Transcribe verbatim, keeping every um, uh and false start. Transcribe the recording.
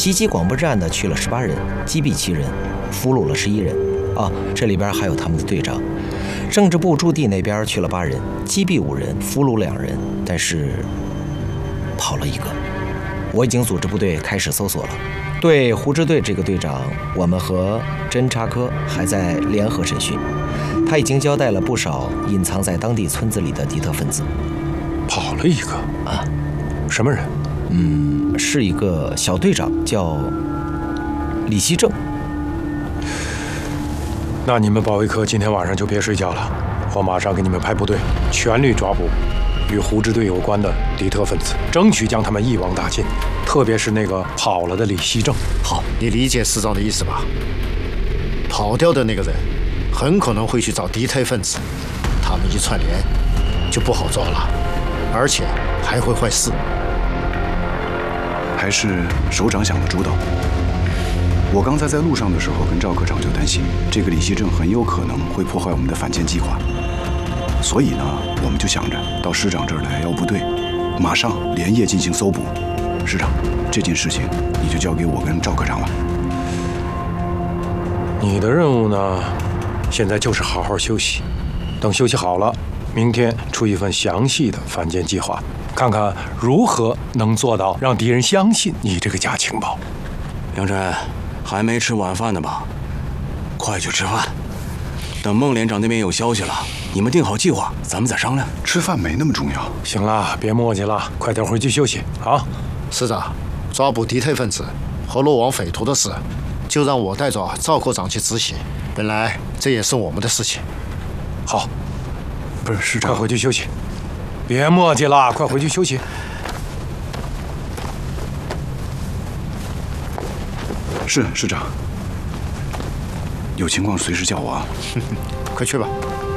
袭击广播站的去了十八人，击毙七人，俘虏了十一人。啊，这里边还有他们的队长。政治部驻地那边去了八人，击毙五人，俘虏两人，但是跑了一个。我已经组织部队开始搜索了。对胡支队这个队长，我们和侦察科还在联合审讯。他已经交代了不少隐藏在当地村子里的敌特分子。 跑了一个啊？ 什么人？ 嗯，是一个小队长，叫李希正。 那你们保卫科今天晚上就别睡觉了，我马上给你们派部队，全力抓捕与胡支队有关的敌特分子，争取将他们一网打尽，特别是那个跑了的李希正。 好，你理解师长的意思吧？跑掉的那个人很可能会去找敌特分子，他们一串联就不好抓了，而且还会坏事。 还是首长想的周到。我刚才在路上的时候跟赵科长就担心，这个李希正很有可能会破坏我们的反间计划，所以呢，我们就想着到师长这儿来要部队，马上连夜进行搜捕。师长，这件事情你就交给我跟赵科长了。 你的任务呢，现在就是好好休息，等休息好了，明天出一份详细的反间计划，看看如何能做到让敌人相信你这个假情报。 梁真，还没吃晚饭呢吧？快去吃饭。等孟连长那边有消息了，你们定好计划，咱们再商量。 吃饭没那么重要。 行了，别磨叽了，快点回去休息啊！ 师长，抓捕敌特分子和落网匪徒的事，就让我带着赵科长去执行。本来这也是我们的事情。 好， 不是师长， 快回去休息，别磨叽了，快回去休息。 是师长，有情况随时叫我啊。 快去吧。